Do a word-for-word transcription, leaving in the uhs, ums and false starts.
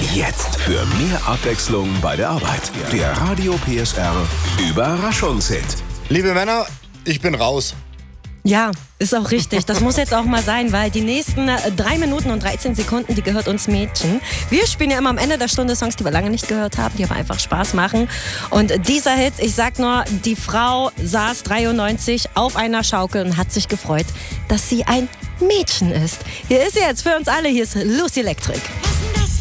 Jetzt für mehr Abwechslung bei der Arbeit. Der Radio P S R Überraschungshit. Liebe Männer, ich bin raus. Ja, ist auch richtig. Das muss jetzt auch mal sein, weil die nächsten drei Minuten und dreizehn Sekunden, die gehört uns Mädchen. Wir spielen ja immer am Ende der Stunde Songs, die wir lange nicht gehört haben, die aber einfach Spaß machen. Und dieser Hit, ich sag nur, die Frau saß dreiundneunzig auf einer Schaukel und hat sich gefreut, dass sie ein Mädchen ist. Hier ist sie jetzt für uns alle, hier ist Lucy Electric.